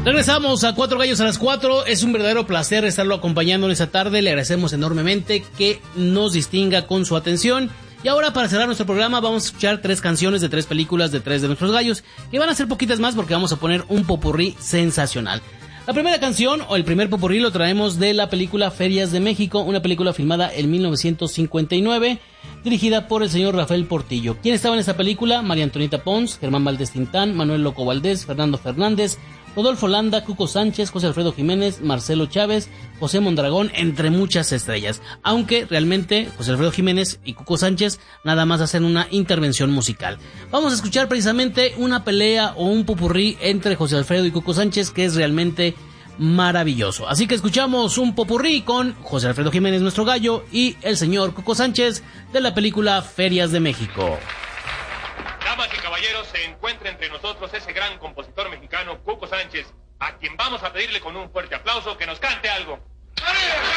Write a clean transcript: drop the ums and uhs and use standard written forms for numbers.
Regresamos a Cuatro Gallos a las 4. Es un verdadero placer estarlo acompañando en esta tarde. Le agradecemos enormemente que nos distinga con su atención. Y ahora, para cerrar nuestro programa, vamos a escuchar 3 canciones de 3 películas de 3 de nuestros gallos, que van a ser poquitas más porque vamos a poner un popurrí sensacional. La primera canción, o el primer popurrí, lo traemos de la película Ferias de México, una película filmada en 1959, dirigida por el señor Rafael Portillo. ¿Quién estaba en esta película? María Antonieta Pons, Germán Valdés Tintán, Manuel Loco Valdés, Fernando Fernández, Rodolfo Landa, Cuco Sánchez, José Alfredo Jiménez, Marcelo Chávez, José Mondragón, entre muchas estrellas. Aunque realmente José Alfredo Jiménez y Cuco Sánchez nada más hacen una intervención musical. Vamos a escuchar precisamente una pelea o un popurrí entre José Alfredo y Cuco Sánchez que es realmente maravilloso. Así que escuchamos un popurrí con José Alfredo Jiménez, nuestro gallo, y el señor Cuco Sánchez de la película Ferias de México. Damas y caballeros, se encuentra entre nosotros ese gran compositor mexicano, Cuco Sánchez, a quien vamos a pedirle con un fuerte aplauso que nos cante algo. ¡Arriba!